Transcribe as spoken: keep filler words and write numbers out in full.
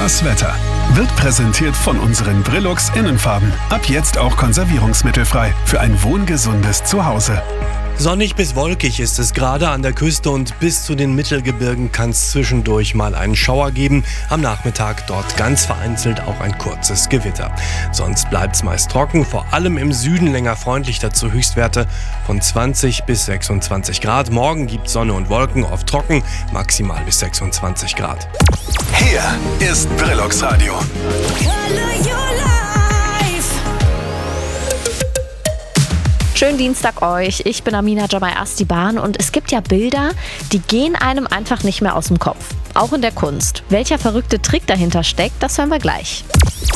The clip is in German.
Das Wetter wird präsentiert von unseren Brillux Innenfarben. Ab jetzt auch konservierungsmittelfrei für ein wohngesundes Zuhause. Sonnig bis wolkig ist es gerade an der Küste und bis zu den Mittelgebirgen kann es zwischendurch mal einen Schauer geben. Am Nachmittag dort ganz vereinzelt auch ein kurzes Gewitter. Sonst bleibt es meist trocken, vor allem im Süden länger freundlich, dazu Höchstwerte von zwanzig bis sechsundzwanzig Grad. Morgen gibt Sonne und Wolken, oft trocken, maximal bis sechsundzwanzig Grad. Hier ist Brillux Radio. Schönen Dienstag euch, ich bin Amina Jamai Astiban und es gibt ja Bilder, die gehen einem einfach nicht mehr aus dem Kopf. Auch in der Kunst. Welcher verrückte Trick dahinter steckt, das hören wir gleich.